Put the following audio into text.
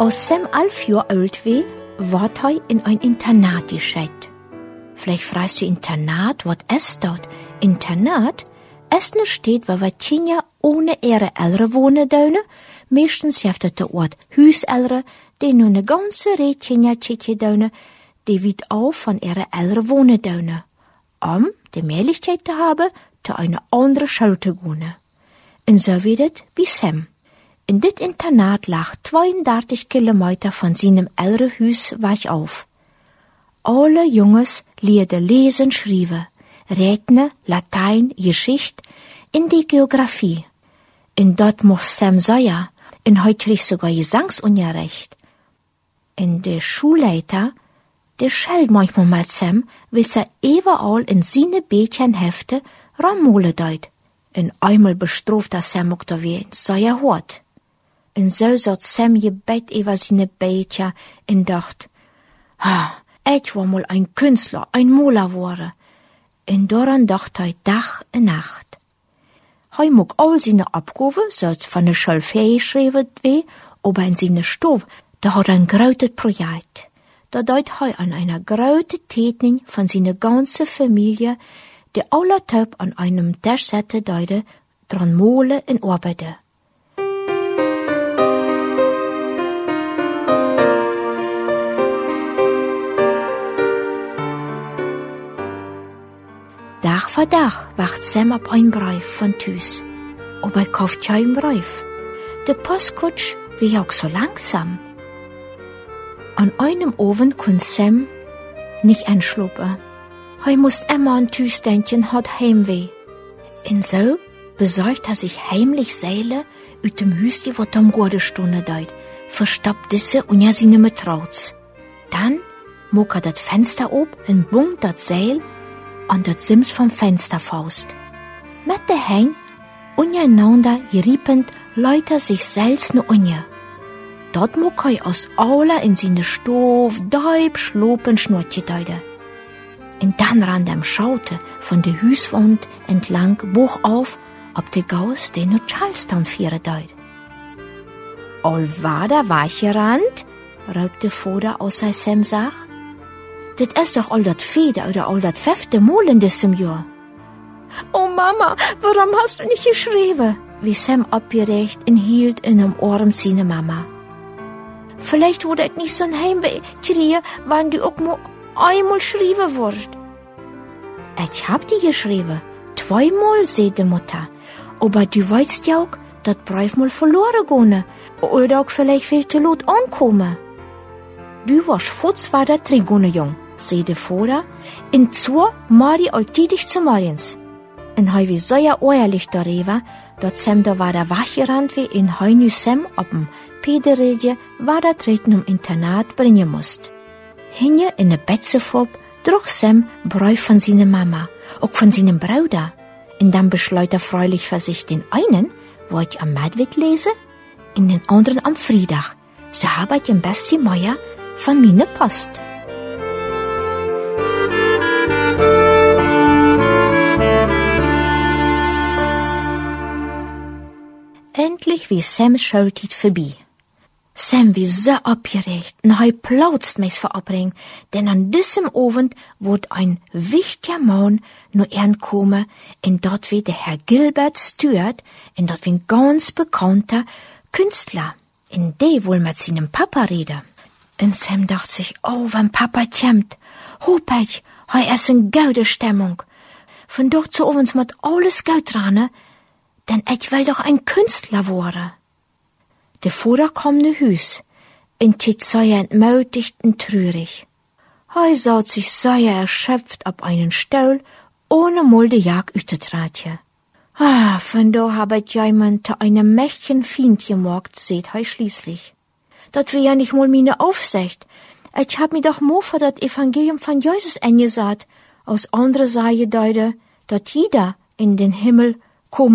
Als Sam 11 Jahre alt war, ward er in ein Internat geschickt. Vielleicht fragst du Internat, was ist dort? Internat? Es ne steht, weil wir Kinder ohne ihre Eltern wohnen dürfen. Meistens heeft het der Ort Huiseltern, die nun ne ganze Reihe Kinder tschitje dürfen, die weit auch von ihre Eltern wohnen dürfen, die Möglichkeit zu haben, zu einer anderen Schule zu gehen. Und so wird es bei Sam. In dit Internat lag 32 Kilometer von seinem Elternhaus weg auf. Alle Jungs leerden lesen, schreiben, Rechnen, Latein, Geschichte in die Geografie. Und dort muss Sam Sawyer, und heute kriegt sogar Gesangsunterricht. Und der Schulleiter, der schellt manchmal mal Sam, weil er überall in seine Bädchenhefte Rammole deut. Und einmal bestraft er Sam auch da wie Sawyer hört. Und so satt Sam gebet über seine Bädchen und dacht, ich war mal ein Künstler, ein Maler worden. Und daran dachte er Tag und Nacht. Hij mag all seine Abgaben, zoals van de Schule geschreven weh, aber in seine Stube, da hat ein großes Projekt. Da deut hij an einer großen Tätning von seiner ganzen Familie, die alle Typ an einem Tisch setzte, deute, dran malen und arbeiten. Dag für Tag wacht Sam op ein Brief von Tüs. Aber kauft kein Brief. Der Postkutsch wie auch so langsam. An einem Abend kon Sam nicht einschlupen. Er muss immer an Tüs denken, hat Heimweh. Und so besorgt er sich heimlich Seile uit dem Hüsti, wat am Gordestunde deut, verstoppt diese unter seine Matrauz. Dann mag er das Fenster ob und bungt das Seil an dat Sims vom Fenster faust. Mit de Häng, untereinander geriepend, läuter sich selbst ne unje. Dort muck er aus Aula in seine Stof, deib, schlopen, schnurtje deute. Und dann ran dem Schaute von der Hüswand entlang Buch auf, ob de Gaus den nur Charlestown fiere deut. All war da gerannt, raubte Vater aus sei Sam Sach. Dit is doch al dat vierde oder al dat vijfde Mal in diesem Jahr. Oh Mama, warum hast du nicht geschrieben? Wie Sam abgeregt und hielt in dem Arm seine Mama. Vielleicht wurde ich nicht so ein Heimweh kriegen, wenn du auch nur einmal schreiben wirst. Ich hab die geschrieben, 2-mal, sagt die Mutter. Aber du weißt ja auch, dass Brief mal verloren gehen oder auch vielleicht viel zu laut ankommen. Du warst futz war der Trigone jung, zei de Vater, in 2 Mari altidig zu morgens. En hij was sehr ehrlich darüber, dat Sam da war der wachgerannt wie in heinu Sam ob'm Pederedje war der Treten Internat bringen musst. Hinje in de Betzefob droch Sam Brief von seiner Mama, auch von seinem Bruder. Und dann beschleut freilich für sich den einen, wo ich am Mittwoch lese, in den anderen am Freitag. So habe ich ein bisschen mehr von meiner Post. Endlich wie Sams Schulzeit vorbei. Sam wie so abgeregt und er plautzt mich vor Abbringen, denn an diesem Abend wird ein wichtiger Mann nur kommen und dort wird der Herr Gilbert Stuart und dort wird ein ganz bekannter Künstler, in der wohl mit seinem Papa reden. Und Sam dacht sich, oh, wenn Papa kommt, hoop ich, er ist in gute Stimmung. Von dort zu uns mit alles Geld dran, denn ich will doch ein Künstler werden. Der Vater kam nach Hus, und tit sehr entmutigt und traurig. Er saß sich sehr erschöpft auf einen Stuhl, ohne mal die Jagd uitzutratje. Von da hab ich jemand zu einem mächtigen Fiend gemacht, seht er schließlich. Dat wär ja nicht mal meine Aufsicht. Ich hab mir doch mal für das Evangelium von Jesus angesagt, aus anderer Seite deute, dat jeder in den Himmel